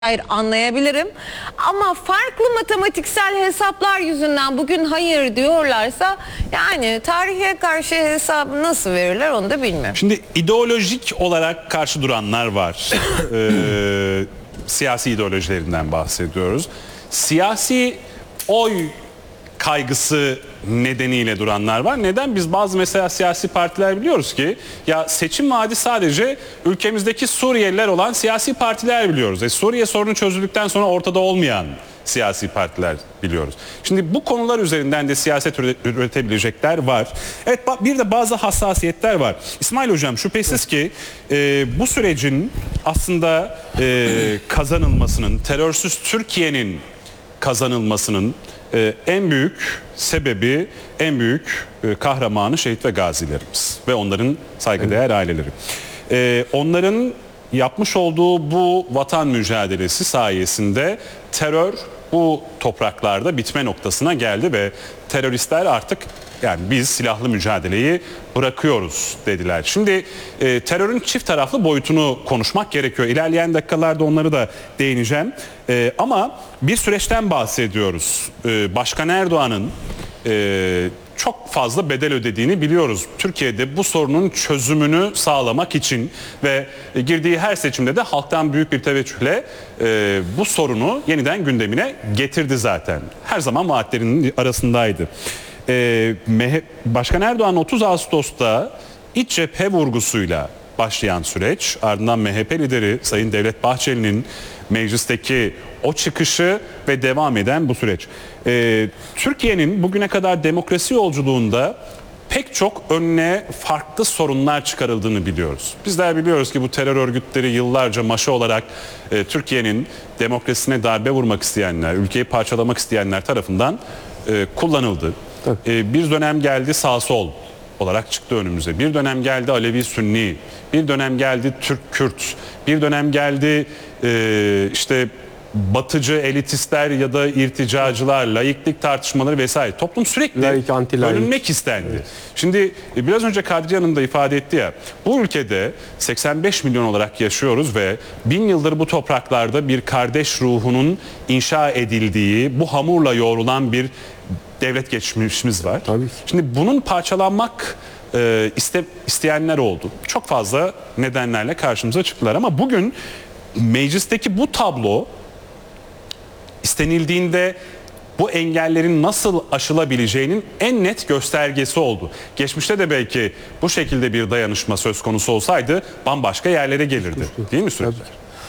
Hayır, anlayabilirim ama farklı matematiksel hesaplar yüzünden bugün hayır diyorlarsa yani tarihe karşı hesabı nasıl verirler onu da bilmiyorum. Şimdi ideolojik olarak karşı duranlar var. Siyasi ideolojilerinden bahsediyoruz. Siyasi oy kaygısı nedeniyle duranlar var. Neden? Biz bazı mesela siyasi partiler biliyoruz ki ya seçim vaadi sadece ülkemizdeki Suriyeliler olan siyasi partiler biliyoruz. Suriye sorunu çözüldükten sonra ortada olmayan siyasi partiler biliyoruz. Şimdi bu konular üzerinden de siyaset üretebilecekler var. Evet, bir de bazı hassasiyetler var. İsmail Hocam, şüphesiz ki bu sürecin aslında kazanılmasının, terörsüz Türkiye'nin kazanılmasının en büyük sebebi, en büyük kahramanı şehit ve gazilerimiz ve onların saygıdeğer aileleri. Onların yapmış olduğu bu vatan mücadelesi sayesinde terör bu topraklarda bitme noktasına geldi ve teröristler artık yani biz silahlı mücadeleyi bırakıyoruz dediler. Şimdi terörün çift taraflı boyutunu konuşmak gerekiyor. İlerleyen dakikalarda onları da değineceğim. Ama bir süreçten bahsediyoruz. Başkan Erdoğan'ın çok fazla bedel ödediğini biliyoruz. Türkiye'de bu sorunun çözümünü sağlamak için ve girdiği her seçimde de halktan büyük bir teveccühle bu sorunu yeniden gündemine getirdi zaten. Her zaman vaatlerinin arasındaydı. Başkan Erdoğan 30 Ağustos'ta iç cephe vurgusuyla başlayan süreç, ardından MHP lideri Sayın Devlet Bahçeli'nin meclisteki o çıkışı ve devam eden bu süreç. Türkiye'nin bugüne kadar demokrasi yolculuğunda pek çok önüne farklı sorunlar çıkarıldığını biliyoruz. Bizler biliyoruz ki bu terör örgütleri yıllarca maşa olarak Türkiye'nin demokrasisine darbe vurmak isteyenler, ülkeyi parçalamak isteyenler tarafından kullanıldı. Bir dönem geldi sağ sol olarak çıktı önümüze. Bir dönem geldi Alevi Sünni, bir dönem geldi Türk Kürt, bir dönem geldi işte batıcı elitistler ya da irticacılar, laiklik tartışmaları vesaire. Toplum sürekli bölünmek istendi. Evet. Şimdi biraz önce Kadriye Hanım da ifade etti ya, bu ülkede 85 milyon olarak yaşıyoruz ve 1000 yıldır bu topraklarda bir kardeş ruhunun inşa edildiği, bu hamurla yoğrulan bir devlet geçmişimiz var. Tabii ki. Şimdi bunun parçalanmak isteyenler oldu. Çok fazla nedenlerle karşımıza çıktılar ama bugün meclisteki bu tablo istenildiğinde bu engellerin nasıl aşılabileceğinin en net göstergesi oldu. Geçmişte de belki bu şekilde bir dayanışma söz konusu olsaydı bambaşka yerlere gelirdi. Değil mi süreçler?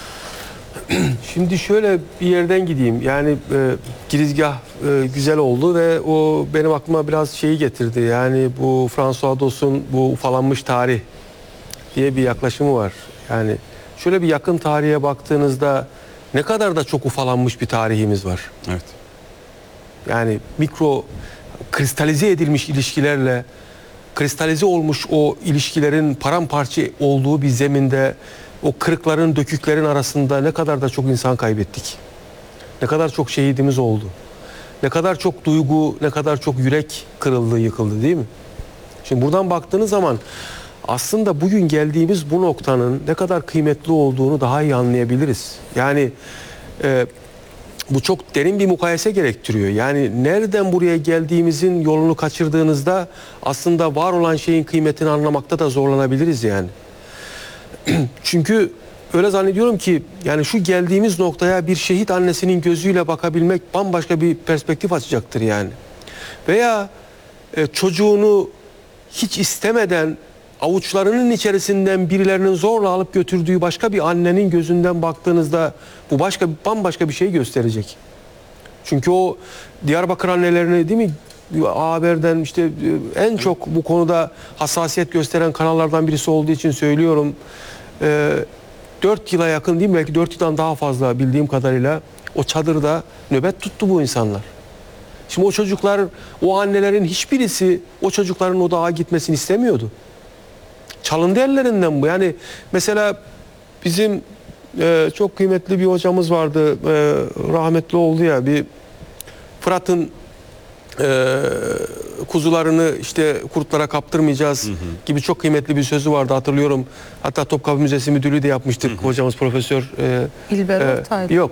Şimdi şöyle bir yerden gideyim. Yani girizgah güzel oldu ve o benim aklıma biraz şeyi getirdi. Yani bu François Doss'un bu ufalanmış tarih diye bir yaklaşımı var. Yani şöyle bir yakın tarihe baktığınızda ne kadar da çok ufalanmış bir tarihimiz var. Evet. Yani mikro kristalize edilmiş ilişkilerle kristalize olmuş o ilişkilerin paramparça olduğu bir zeminde o kırıkların, döküklerin arasında ne kadar da çok insan kaybettik. Ne kadar çok şehidimiz oldu. Ne kadar çok duygu, ne kadar çok yürek kırıldı, yıkıldı değil mi? Şimdi buradan baktığınız zaman aslında bugün geldiğimiz bu noktanın ne kadar kıymetli olduğunu daha iyi anlayabiliriz. Yani bu çok derin bir mukayese gerektiriyor. Yani nereden buraya geldiğimizin yolunu kaçırdığınızda aslında var olan şeyin kıymetini anlamakta da zorlanabiliriz yani. Çünkü öyle zannediyorum ki yani şu geldiğimiz noktaya bir şehit annesinin gözüyle bakabilmek bambaşka bir perspektif açacaktır yani. Veya çocuğunu hiç istemeden avuçlarının içerisinden birilerinin zorla alıp götürdüğü başka bir annenin gözünden baktığınızda bu bambaşka bir şey gösterecek. Çünkü o Diyarbakır annelerini değil mi Haber'den işte en çok bu konuda hassasiyet gösteren kanallardan birisi olduğu için söylüyorum. 4 yıla yakın değil mi? Belki 4 yıldan daha fazla bildiğim kadarıyla o çadırda nöbet tuttu bu insanlar. Şimdi o çocuklar, o annelerin hiçbirisi o çocukların o dağa gitmesini istemiyordu. Çalındı ellerinden bu. Yani mesela bizim çok kıymetli bir hocamız vardı. Rahmetli oldu ya, bir Fırat'ın kuzularını işte kurtlara kaptırmayacağız gibi çok kıymetli bir sözü vardı, hatırlıyorum. Hatta Topkapı Müzesi Müdürlüğü de yapmıştık hocamız Profesör İlber Ortaylı. yok